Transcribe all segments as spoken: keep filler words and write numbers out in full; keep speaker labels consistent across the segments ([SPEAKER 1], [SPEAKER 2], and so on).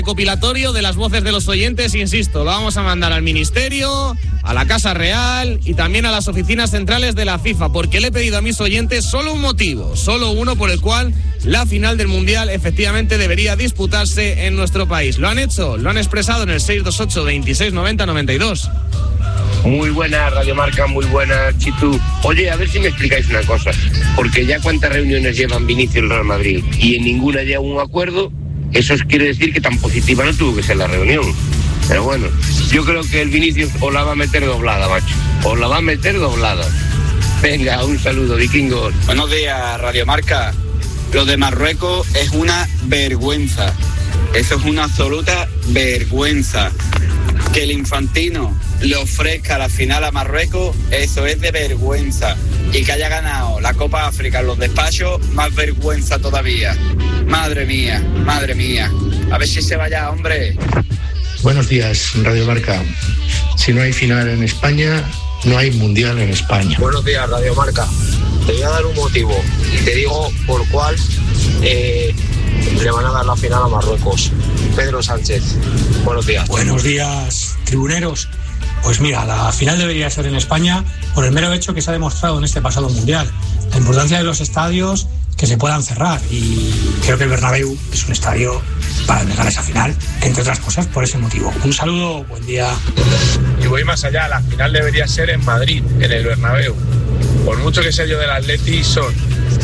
[SPEAKER 1] Recopilatorio de las voces de los oyentes, insisto, lo vamos a mandar al Ministerio, a la Casa Real y también a las oficinas centrales de la FIFA, porque le he pedido a mis oyentes solo un motivo, solo uno por el cual la final del Mundial efectivamente debería disputarse en nuestro país. ¿Lo han hecho? Lo han expresado en el seis dos ocho, veintiséis, noventa, noventa y dos.
[SPEAKER 2] Muy buena Radio Marca, muy buena, Chitu. Oye, a ver si me explicáis una cosa, porque ya cuántas reuniones llevan Vinicius y el Real Madrid y en ninguna llega un acuerdo. Eso quiere decir que tan positiva no tuvo que ser la reunión. Pero bueno, yo creo que el Vinicius o la va a meter doblada, macho. O la va a meter doblada. Venga, un saludo, vikingos.
[SPEAKER 3] Buenos días, Radio Marca. Lo de Marruecos es una vergüenza. Eso es una absoluta vergüenza. Que el Infantino le ofrezca la final a Marruecos, eso es de vergüenza. Y que haya ganado la Copa África en los despachos, más vergüenza todavía. Madre mía, madre mía. A ver si se vaya, hombre.
[SPEAKER 4] Buenos días, Radio Marca. Si no hay final en España, no hay Mundial en España.
[SPEAKER 2] Buenos días, Radio Marca. Te voy a dar un motivo y te digo por cuál eh, le van a dar la final a Marruecos. Pedro Sánchez, buenos días.
[SPEAKER 5] Buenos días, tribuneros. Pues mira, la final debería ser en España por el mero hecho que se ha demostrado en este pasado Mundial. La importancia de los estadios que se puedan cerrar, y creo que el Bernabéu es un estadio para albergar esa final, entre otras cosas por ese motivo. Un saludo, buen día.
[SPEAKER 6] Y voy más allá, la final debería ser en Madrid, en el Bernabéu. Por mucho que sea yo del Atleti, son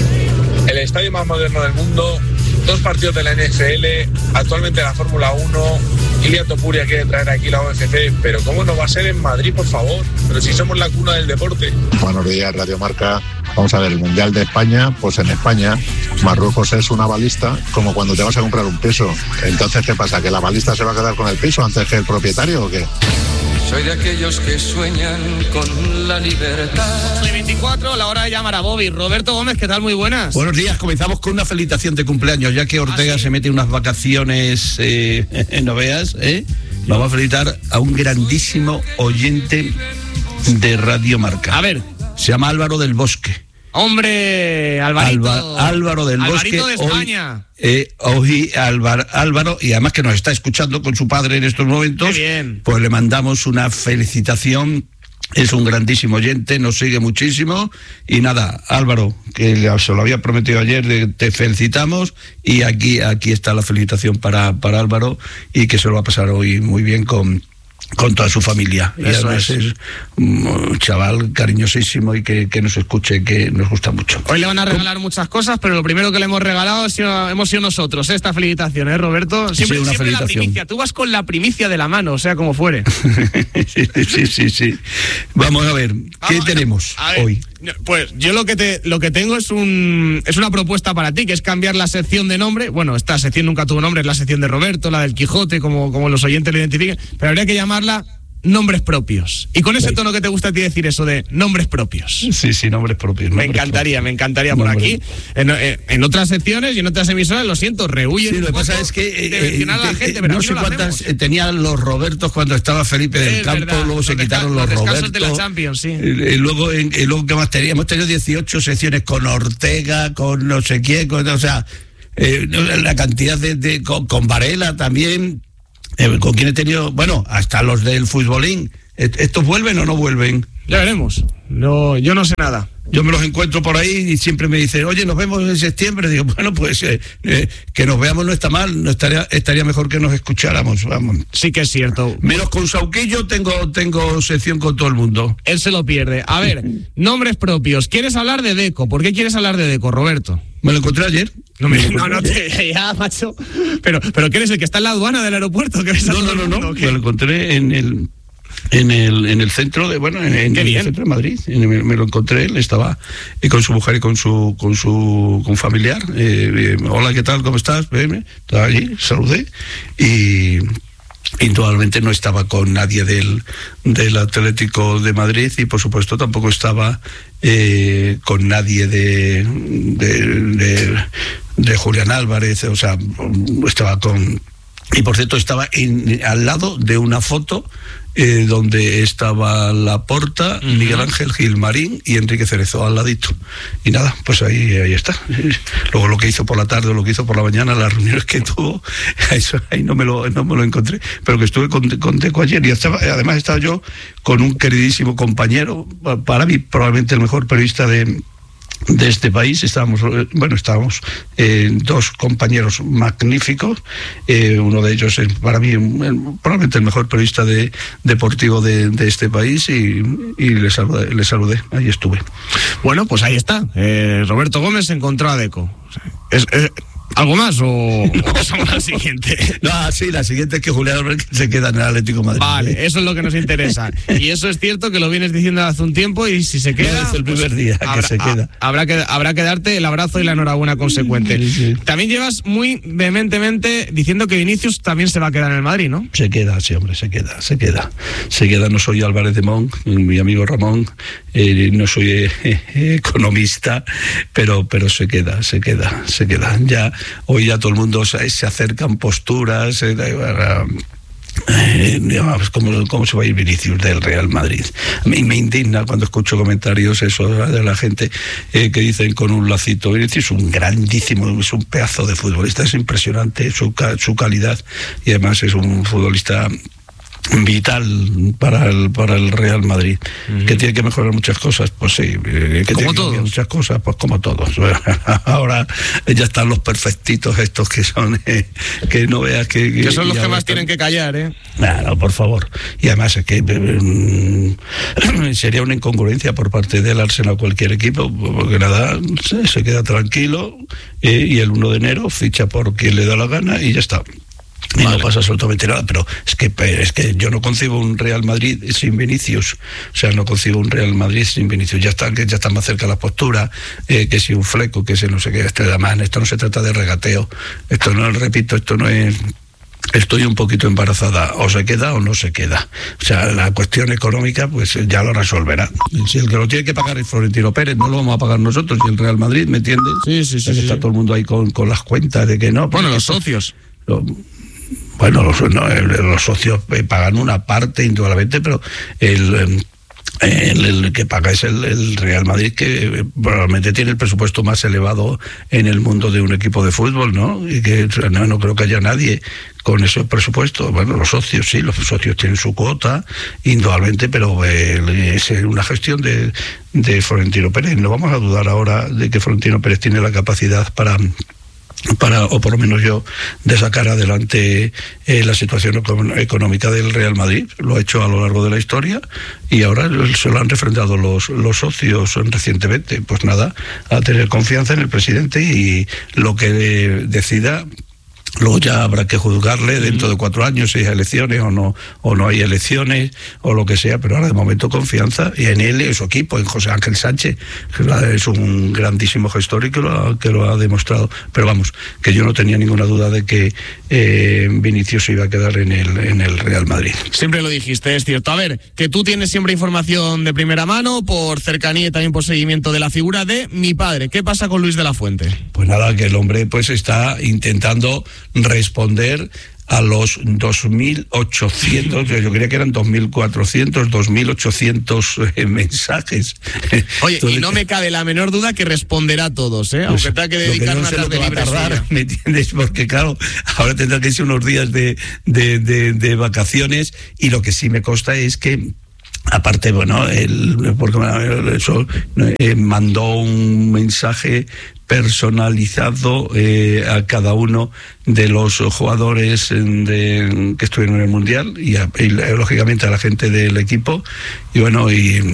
[SPEAKER 6] el estadio más moderno del mundo, dos partidos de la N F L, actualmente la Fórmula uno, Ilia Topuria quiere traer aquí la U F C, pero ¿cómo no va a ser en Madrid, por favor? Pero si somos la cuna del deporte.
[SPEAKER 7] Buenos días, Radio Marca. Vamos a ver, el Mundial de España, pues en España, Marruecos es una balista, como cuando te vas a comprar un piso. Entonces, ¿qué pasa? ¿Que la balista se va a quedar con el piso antes que el propietario o qué?
[SPEAKER 8] Soy de aquellos que sueñan con la libertad.
[SPEAKER 1] Soy veinticuatro, la hora de llamar a Bobby. Roberto Gómez, ¿qué tal? Muy buenas.
[SPEAKER 9] Buenos días, comenzamos con una felicitación de cumpleaños, ya que Ortega ¿Ah, sí? se mete unas vacaciones, eh, no veas, ¿eh? Vamos a felicitar a un grandísimo oyente de Radio Marca.
[SPEAKER 1] A ver.
[SPEAKER 9] Se llama Álvaro del Bosque.
[SPEAKER 1] Hombre, Alvarito.
[SPEAKER 9] Alba, Álvaro del
[SPEAKER 1] Alvarito
[SPEAKER 9] Bosque.
[SPEAKER 1] de España.
[SPEAKER 9] Hoy, eh, hoy Álvaro, Álvaro, y además que nos está escuchando con su padre en estos momentos.
[SPEAKER 1] Qué bien.
[SPEAKER 9] Pues le mandamos una felicitación. Es un grandísimo oyente, nos sigue muchísimo. Y nada, Álvaro, que se lo había prometido ayer, te felicitamos. Y aquí, aquí está la felicitación para, para Álvaro, y que se lo va a pasar hoy muy bien con... con toda su familia. Y
[SPEAKER 1] Eso
[SPEAKER 9] además
[SPEAKER 1] es.
[SPEAKER 9] es un chaval cariñosísimo y que, que nos escuche, que nos gusta mucho.
[SPEAKER 1] Hoy le van a regalar muchas cosas, pero lo primero que le hemos regalado ha sido, hemos sido nosotros, ¿eh? Esta felicitación, ¿eh, Roberto? Siempre,
[SPEAKER 9] sí, una
[SPEAKER 1] siempre
[SPEAKER 9] felicitación.
[SPEAKER 1] La primicia. Tú vas con la primicia de la mano, o sea, como fuere.
[SPEAKER 9] sí, sí, sí, sí. Vamos a ver, ¿qué
[SPEAKER 1] Vamos,
[SPEAKER 9] tenemos
[SPEAKER 1] a ver,
[SPEAKER 9] hoy?
[SPEAKER 1] Pues yo lo que te lo que tengo es un es una propuesta para ti, que es cambiar la sección de nombre. Bueno, esta sección nunca tuvo nombre, es la sección de Roberto, la del Quijote, como, como los oyentes lo identifiquen, pero habría que llamarla Nombres Propios. Y con ese tono que te gusta a ti decir eso de nombres propios.
[SPEAKER 9] Sí, sí, nombres propios.
[SPEAKER 1] Me
[SPEAKER 9] nombres
[SPEAKER 1] encantaría,
[SPEAKER 9] propios.
[SPEAKER 1] me encantaría por
[SPEAKER 9] Nombres.
[SPEAKER 1] aquí. En, en, en otras secciones y en otras emisoras, lo siento, rehuyen.
[SPEAKER 9] Sí, lo que
[SPEAKER 1] un
[SPEAKER 9] pasa
[SPEAKER 1] poco
[SPEAKER 9] es que eh,
[SPEAKER 1] de mencionar a la
[SPEAKER 9] eh,
[SPEAKER 1] gente,
[SPEAKER 9] eh,
[SPEAKER 1] pero
[SPEAKER 9] no
[SPEAKER 1] aquí
[SPEAKER 9] sé
[SPEAKER 1] lo
[SPEAKER 9] cuántas
[SPEAKER 1] hacemos.
[SPEAKER 9] eh, tenían los Robertos cuando estaba Felipe del
[SPEAKER 1] Es
[SPEAKER 9] Campo,
[SPEAKER 1] verdad,
[SPEAKER 9] luego se
[SPEAKER 1] los
[SPEAKER 9] quitaron
[SPEAKER 1] desca-
[SPEAKER 9] los
[SPEAKER 1] los descansos
[SPEAKER 9] Robertos.
[SPEAKER 1] de la Champions, sí.
[SPEAKER 9] Y, y luego, en, y luego ¿qué más teníamos? Hemos tenido dieciocho secciones con Ortega, con no sé quién, con, o sea, eh, la cantidad de, de con, con Varela también, eh, con quien he tenido, bueno, hasta los del futbolín. ¿Estos vuelven o no vuelven?
[SPEAKER 1] Ya veremos. No, yo no sé nada.
[SPEAKER 9] Yo me los encuentro por ahí y siempre me dicen, oye, nos vemos en septiembre. Digo, bueno, pues eh, eh, que nos veamos no está mal, no estaría, estaría mejor que nos escucháramos, vamos.
[SPEAKER 1] Sí que es cierto.
[SPEAKER 9] Menos con Sauquillo tengo, tengo sección con todo el mundo.
[SPEAKER 1] Él se lo pierde. A ver, nombres propios. ¿Quieres hablar de Deco? ¿Por qué quieres hablar de Deco, Roberto?
[SPEAKER 9] Me lo encontré ayer.
[SPEAKER 1] No, me, no, no, te, ya, macho. Pero, pero ¿qué eres el que está en la aduana del aeropuerto? ¿Que ves a
[SPEAKER 9] No,
[SPEAKER 1] todo
[SPEAKER 9] no,
[SPEAKER 1] el
[SPEAKER 9] no,
[SPEAKER 1] mundo,
[SPEAKER 9] no.
[SPEAKER 1] o qué?
[SPEAKER 9] Me lo encontré en el... En el, en el centro de, bueno, en, en
[SPEAKER 1] Qué
[SPEAKER 9] el
[SPEAKER 1] bien.
[SPEAKER 9] centro de Madrid, en- me, me lo encontré, él estaba eh, con su mujer y con su con su con familiar. Eh, eh, hola, ¿qué tal? ¿Cómo estás? Ven, estaba allí, saludé y indudablemente no estaba con nadie del, del Atlético de Madrid y por supuesto tampoco estaba eh, con nadie de de, de de Julián Álvarez, o sea, estaba con y por cierto estaba en, al lado de una foto eh, donde estaba Laporta, uh-huh. Miguel Ángel Gilmarín y Enrique Cerezo al ladito. Y nada, pues ahí, ahí está. Luego lo que hizo por la tarde o lo que hizo por la mañana, las reuniones que tuvo, eso ahí no me lo, no me lo encontré, pero que estuve con, con Deco ayer y estaba, además estaba yo con un queridísimo compañero, para mí probablemente el mejor periodista de de este país. Estábamos, bueno, estábamos eh, dos compañeros magníficos, eh, uno de ellos es para mí el, probablemente el mejor periodista de, deportivo de, de este país y, y le, saludé, le saludé, ahí estuve.
[SPEAKER 1] Bueno, pues ahí está, eh, Roberto Gómez encontró a Deco. Es, es, ¿Algo más o, o pasamos a la siguiente?
[SPEAKER 9] No, sí, la siguiente es que Julián Álvarez se queda en el Atlético de Madrid.
[SPEAKER 1] Vale, eso es lo que nos interesa. Y eso es cierto que lo vienes diciendo hace un tiempo y si se queda...
[SPEAKER 9] Desde el primer
[SPEAKER 1] pues,
[SPEAKER 9] día que
[SPEAKER 1] habrá,
[SPEAKER 9] se queda.
[SPEAKER 1] A, habrá, que, habrá que darte el abrazo y la enhorabuena consecuente. Sí, sí. También llevas muy vehementemente diciendo que Vinicius también se va a quedar en el Madrid, ¿no?
[SPEAKER 9] Se queda, sí, hombre, se queda, se queda. Se queda, no soy Álvarez de Mon, mi amigo Ramón, eh, no soy eh, eh, economista, pero, pero se queda, se queda, se queda. Ya, hoy ya todo el mundo se, se acercan posturas, eh, eh, eh, ¿cómo, ¿cómo se va a ir Vinicius del Real Madrid? A mí me indigna cuando escucho comentarios eso de la gente eh, que dicen con un lacito, Vinicius es un grandísimo, es un pedazo de futbolista, es impresionante su, su calidad y además es un futbolista vital para el para el Real Madrid. Uh-huh. Que tiene que mejorar muchas cosas, pues sí, eh, que
[SPEAKER 1] como
[SPEAKER 9] tiene
[SPEAKER 1] todos
[SPEAKER 9] que muchas cosas, pues como todos. Ahora ya están los perfectitos estos que son eh, que no veas que
[SPEAKER 1] que, que son los que más
[SPEAKER 9] están...
[SPEAKER 1] tienen que callar, eh
[SPEAKER 9] Claro, por favor. Y además es que eh, sería una incongruencia por parte del Arsenal o cualquier equipo, porque nada, se, se queda tranquilo eh, y el uno de enero ficha por quien le da la gana y ya está. Y vale. No pasa absolutamente nada, pero es que es que yo no concibo un Real Madrid sin Vinicius, o sea, no concibo un Real Madrid sin Vinicius. Ya está, que ya está más cerca la postura, eh, que si un fleco, que si no sé qué, este de man, esto no se trata de regateo, esto no, repito, esto no es... Estoy un poquito embarazada, o se queda o no se queda. O sea, la cuestión económica, pues ya lo resolverá. Si el que lo tiene que pagar es Florentino Pérez, no lo vamos a pagar nosotros, y el Real Madrid, ¿me entiendes?
[SPEAKER 1] Sí, sí, sí. sí
[SPEAKER 9] está
[SPEAKER 1] sí.
[SPEAKER 9] todo el mundo ahí con, con las cuentas de que no.
[SPEAKER 1] Bueno, los socios.
[SPEAKER 9] Lo, Bueno, los, no, los socios pagan una parte indudablemente, pero el, el, el que paga es el, el Real Madrid, que probablemente tiene el presupuesto más elevado en el mundo de un equipo de fútbol, ¿no? Y que no, no creo que haya nadie con ese presupuesto. Bueno, los socios sí, los socios tienen su cuota, indudablemente, pero eh, es una gestión de, de Florentino Pérez. No vamos a dudar ahora de que Florentino Pérez tiene la capacidad para... para, o por lo menos yo, de sacar adelante eh, la situación económica del Real Madrid. Lo ha hecho a lo largo de la historia y ahora se lo han refrendado los, los socios recientemente. Pues nada, a tener confianza en el presidente y lo que decida. Luego ya habrá que juzgarle dentro de cuatro años si hay elecciones o no, o no hay elecciones, o lo que sea, pero ahora de momento confianza y en él y en su equipo, en José Ángel Sánchez, que es un grandísimo gestor y que lo ha, que lo ha demostrado. Pero vamos, que yo no tenía ninguna duda de que eh, Vinicius se iba a quedar en el, en el Real Madrid.
[SPEAKER 1] Siempre lo dijiste, es cierto. A ver, que tú tienes siempre información de primera mano, por cercanía y también por seguimiento de la figura de mi padre. ¿Qué pasa con Luis de la Fuente?
[SPEAKER 9] Pues nada, que el hombre pues está intentando responder a los dos mil ochocientos, yo creía que eran dos mil cuatrocientos, dos mil ochocientos eh, mensajes.
[SPEAKER 1] Oye,
[SPEAKER 9] Entonces,
[SPEAKER 1] y no me cabe la menor duda que responderá a todos, ¿eh? Aunque pues, tenga que dedicar
[SPEAKER 9] no
[SPEAKER 1] una tarde libre.
[SPEAKER 9] Tardar, ¿me entiendes? Porque claro, ahora tendrá que irse unos días de, de, de, de vacaciones y lo que sí me consta es que aparte, bueno, él, porque eso, eh, mandó un mensaje personalizado eh, a cada uno de los jugadores de, que estuvieron en el Mundial y, a, y lógicamente a la gente del equipo y bueno, y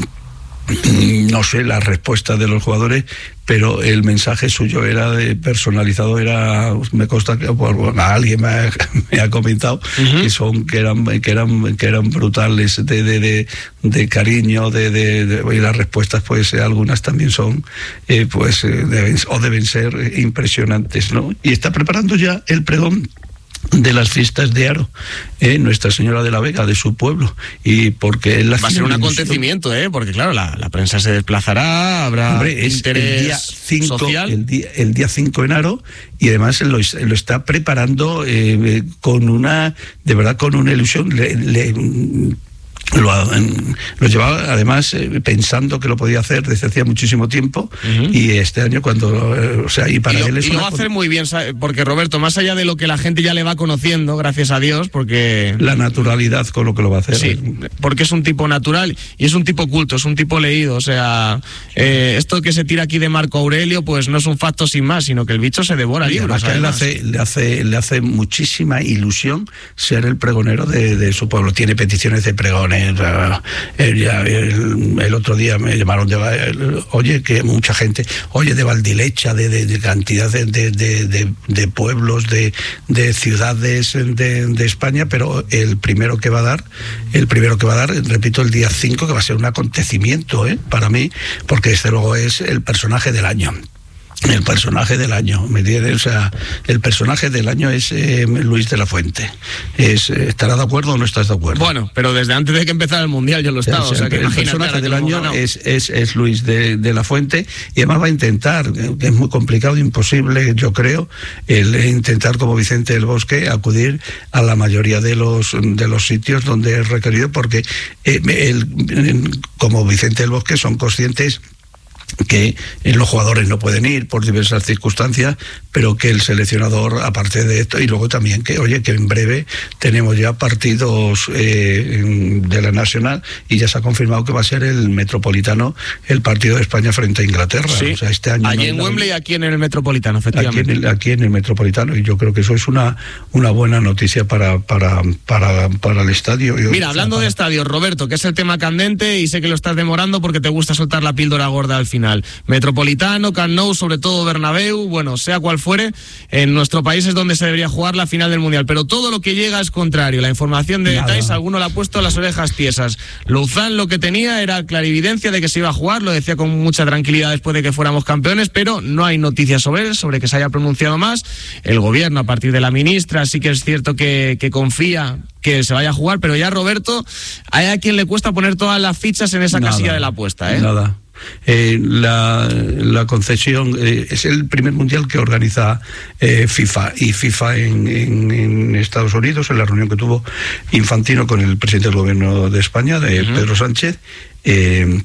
[SPEAKER 9] no sé la respuesta de los jugadores, pero el mensaje suyo era de personalizado, era, me consta que bueno, alguien me ha, me ha comentado uh-huh. que son que eran que eran que eran brutales de de, de, de cariño, de, de, de y las respuestas pues algunas también son eh, pues eh, deben, o deben ser impresionantes, ¿no? Y está preparando ya el pregón de las fiestas de Aro, eh, Nuestra Señora de la Vega, de su pueblo, y porque la
[SPEAKER 1] va a ser un acontecimiento, eh, porque claro, la, la prensa se desplazará, habrá
[SPEAKER 9] Hombre, es
[SPEAKER 1] interés
[SPEAKER 9] el día cinco,
[SPEAKER 1] social.
[SPEAKER 9] El día, el día cinco en Aro, y además lo, lo está preparando eh, con una, de verdad, con una ilusión. Le, le, Lo, lo llevaba además eh, pensando que lo podía hacer desde hacía muchísimo tiempo, uh-huh. y este año cuando, eh, o sea, y para
[SPEAKER 1] y lo,
[SPEAKER 9] él es
[SPEAKER 1] y lo va a hacer muy bien, porque Roberto, más allá de lo que la gente ya le va conociendo, gracias a Dios, porque...
[SPEAKER 9] La naturalidad con lo que lo va a hacer.
[SPEAKER 1] Sí, porque es un tipo natural y es un tipo culto, es un tipo leído, o sea, eh, esto que se tira aquí de Marco Aurelio, pues no es un facto sin más, sino que el bicho se devora
[SPEAKER 9] y
[SPEAKER 1] libros.
[SPEAKER 9] Que él hace, le, hace, le hace muchísima ilusión ser el pregonero de, de su pueblo. Tiene peticiones de pregones. El, el, el otro día me llamaron de, el, oye, que mucha gente, oye, de Valdilecha, de, de, de cantidad de, de, de, de pueblos, de, de ciudades de, de España, pero el primero que va a dar, el primero que va a dar, repito, el día cinco, que va a ser un acontecimiento, ¿eh? Para mí, porque desde luego es el personaje del año. El personaje del año, ¿me entiendes? O sea, el personaje del año es eh, Luis de la Fuente. Es, ¿estará de acuerdo o no estás de acuerdo?
[SPEAKER 1] Bueno, pero desde antes de que empezara el Mundial yo lo estaba. O sea, que
[SPEAKER 9] el personaje del año es, es, es Luis de, de la Fuente, y además va a intentar, que es muy complicado, imposible, yo creo, el intentar, como Vicente del Bosque, acudir a la mayoría de los, de los sitios donde es requerido, porque eh, el, como Vicente del Bosque son conscientes que los jugadores no pueden ir por diversas circunstancias, pero que el seleccionador, aparte de esto, y luego también que, oye, que en breve tenemos ya partidos eh, de la Nacional, y ya se ha confirmado que va a ser el Metropolitano el partido de España frente a Inglaterra.
[SPEAKER 1] Sí.
[SPEAKER 9] O sea, este año
[SPEAKER 1] allí
[SPEAKER 9] no
[SPEAKER 1] en Wembley y aquí en el Metropolitano, efectivamente.
[SPEAKER 9] Aquí en el, aquí en el Metropolitano, y yo creo que eso es una, una buena noticia para, para, para, para el estadio.
[SPEAKER 1] Mira, o sea, hablando para... de estadios, Roberto, que es el tema candente, y sé que lo estás demorando porque te gusta soltar la píldora gorda al final. Metropolitano, Camp Nou, sobre todo Bernabéu, bueno, sea cual fuere, en nuestro país es donde se debería jugar la final del Mundial, pero todo lo que llega es contrario. La información de Thais, alguno le ha puesto las orejas tiesas. Louzán lo que tenía era clarividencia de que se iba a jugar, lo decía con mucha tranquilidad después de que fuéramos campeones, pero no hay noticias sobre él, sobre que se haya pronunciado más. El gobierno, a partir de la ministra, sí que es cierto que, que confía que se vaya a jugar, pero ya, Roberto, hay a quien le cuesta poner todas las fichas en esa nada, casilla de la apuesta, ¿eh?
[SPEAKER 9] Nada. Eh, la, la concesión eh, es el primer mundial que organiza eh, FIFA, y FIFA en, en, en Estados Unidos, en la reunión que tuvo Infantino con el presidente del gobierno de España, de uh-huh. Pedro Sánchez, eh,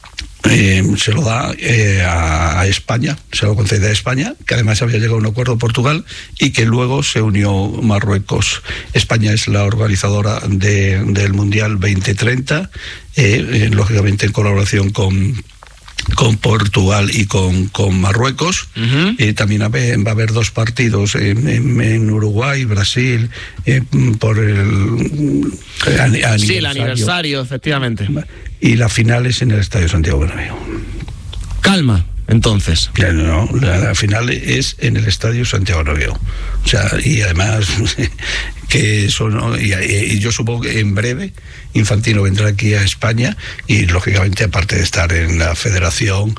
[SPEAKER 9] eh, se lo da eh, a, a España, se lo concede a España, que además había llegado a un acuerdo Portugal, y que luego se unió Marruecos. España es la organizadora de, del Mundial veinte treinta, eh, eh, lógicamente en colaboración con con Portugal y con, con Marruecos. Uh-huh. Eh, también va a haber dos partidos en, en, en Uruguay, Brasil, eh, por el a, a
[SPEAKER 1] sí, el aniversario, efectivamente.
[SPEAKER 9] Y la final es en el Estadio Santiago Bernabéu.
[SPEAKER 1] Calma, entonces.
[SPEAKER 9] Ya, no, la, la final es en el Estadio Santiago Bernabéu. O sea, y además que eso, ¿no? y, y yo supongo que en breve Infantino vendrá aquí a España, y lógicamente, aparte de estar en la federación,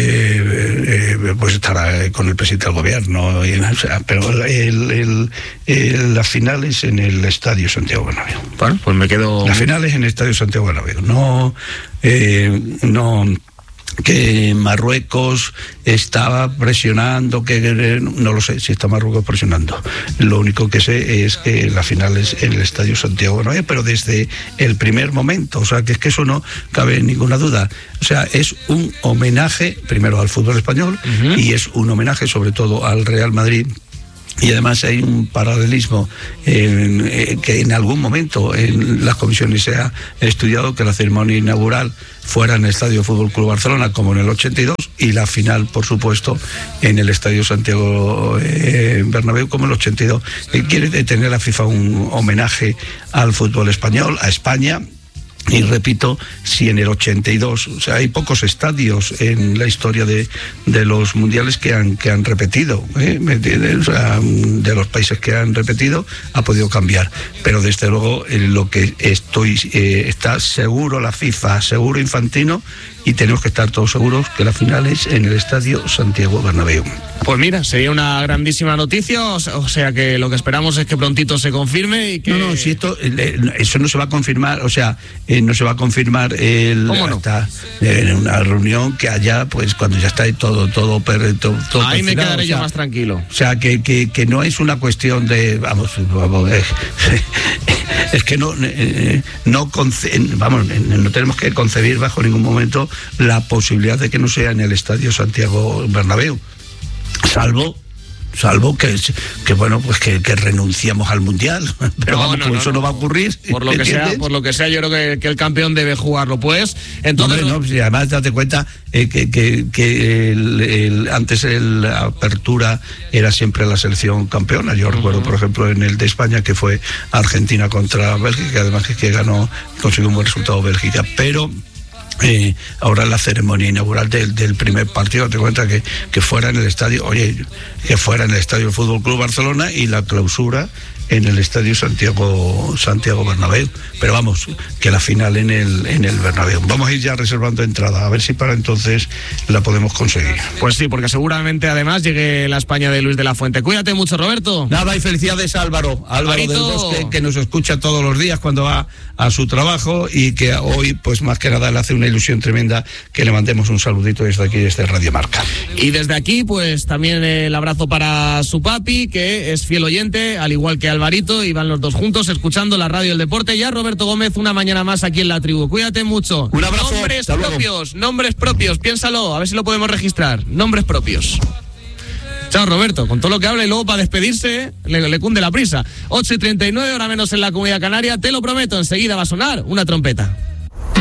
[SPEAKER 9] eh, eh, pues estará con el presidente del gobierno, y, o sea, pero el, el, el, la final es en el Estadio Santiago Bernabéu.
[SPEAKER 1] Bueno, pues me quedo...
[SPEAKER 9] La final es en el Estadio Santiago Bernabéu, no, eh, no... que Marruecos estaba presionando, que no lo sé si está Marruecos presionando. Lo único que sé es que la final es en el Estadio Santiago Bernabéu, pero desde el primer momento, o sea, que es que eso no cabe ninguna duda. O sea, es un homenaje primero al fútbol español, uh-huh. y es un homenaje sobre todo al Real Madrid. Y además hay un paralelismo en, eh, que en algún momento en las comisiones se ha estudiado que la ceremonia inaugural fuera en el Estadio Fútbol Club Barcelona, como en el ochenta y dos, y la final, por supuesto, en el Estadio Santiago eh, Bernabéu, como en el ochenta y dos. Eh, quiere tener la FIFA un homenaje al fútbol español, a España, Y repito, si en el ochenta y dos, o sea, hay pocos estadios en la historia de, de los mundiales que han que han repetido, ¿eh? ¿Me entiendes? O sea, de los países que han repetido ha podido cambiar, pero desde luego en lo que estoy eh, está seguro la FIFA, seguro Infantino, y tenemos que estar todos seguros que la final es en el Estadio Santiago Bernabéu.
[SPEAKER 1] Pues mira, sería una grandísima noticia, o sea que lo que esperamos es que prontito se confirme y que...
[SPEAKER 9] No, no, si esto, eso no se va a confirmar, o sea, eh, no se va a confirmar el,
[SPEAKER 1] ¿Cómo no?
[SPEAKER 9] hasta en una reunión que haya, pues cuando ya está ahí todo, todo, todo, todo
[SPEAKER 1] ahí me quedaré
[SPEAKER 9] o sea,
[SPEAKER 1] yo más tranquilo.
[SPEAKER 9] O sea, que, que, que no es una cuestión de, vamos, vamos eh, es que no, eh, no, conce, vamos, no tenemos que concebir bajo ningún momento la posibilidad de que no sea en el Estadio Santiago Bernabéu, salvo salvo que, que bueno, pues que, que renunciamos al Mundial, pero
[SPEAKER 1] no,
[SPEAKER 9] vamos,
[SPEAKER 1] no,
[SPEAKER 9] pues
[SPEAKER 1] no,
[SPEAKER 9] eso no,
[SPEAKER 1] no
[SPEAKER 9] va a ocurrir.
[SPEAKER 1] Por lo que sea, por lo que sea, yo creo que, que el campeón debe jugarlo, pues. Entonces,
[SPEAKER 9] Hombre, no, si además date cuenta eh, que, que, que el, el, antes el, la apertura era siempre la selección campeona. Yo uh-huh. recuerdo, por ejemplo, en el de España, que fue Argentina contra Bélgica, además que, que ganó, consiguió un buen resultado Bélgica, pero Eh, ahora la ceremonia inaugural del, del primer partido, te cuenta que, que fuera en el estadio, oye, que fuera en el estadio del Fútbol Club Barcelona, y la clausura en el estadio Santiago Santiago Bernabéu, pero vamos, que la final en el en el Bernabéu. Vamos a ir ya reservando entrada, a ver si para entonces la podemos conseguir.
[SPEAKER 1] Pues sí, porque seguramente además llegue la España de Luis de la Fuente. Cuídate mucho, Roberto.
[SPEAKER 9] Nada, y felicidades a Álvaro, Álvaro del Bosque, que nos escucha todos los días cuando va a su trabajo, y que hoy, pues más que nada, le hace una ilusión tremenda que le mandemos un saludito desde aquí, desde Radio Marca.
[SPEAKER 1] Y desde aquí, pues también el abrazo para su papi, que es fiel oyente, al igual que Alvarito, y van los dos juntos escuchando la radio del deporte. Y a Roberto Gómez una mañana más aquí en La Tribu. Cuídate mucho.
[SPEAKER 9] Un abrazo.
[SPEAKER 1] Nombres propios, nombres propios, piénsalo, a ver si lo podemos registrar. Nombres propios. Chao, Roberto, con todo lo que habla, y luego para despedirse le, le cunde la prisa. ocho y treinta y nueve, hora menos en la Comunidad Canaria. Te lo prometo, enseguida va a sonar una trompeta.